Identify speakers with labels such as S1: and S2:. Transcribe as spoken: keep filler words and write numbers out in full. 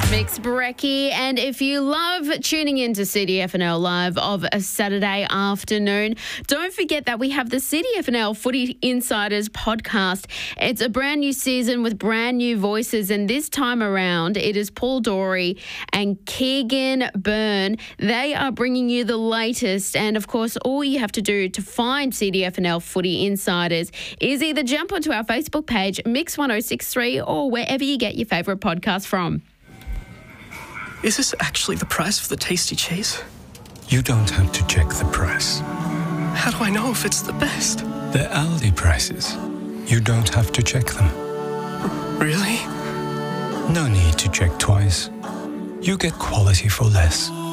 S1: Mix Brecky, and if you love tuning into C D F N L Live of a Saturday afternoon, don't forget that we have the C D F N L Footy Insiders podcast. It's a brand new season with brand new voices, and this time around it is Paul Dorey and Keegan Byrne. They are bringing you the latest, and of course all you have to do to find C D F N L Footy Insiders is either jump onto our Facebook page, Mix one oh six three, or wherever you get your favourite podcast from.
S2: Is this actually the price for the tasty cheese?
S3: You don't have to check the price.
S2: How do I know if it's the best?
S3: They're Aldi prices. You don't have to check them.
S2: Really?
S3: No need to check twice. You get quality for less.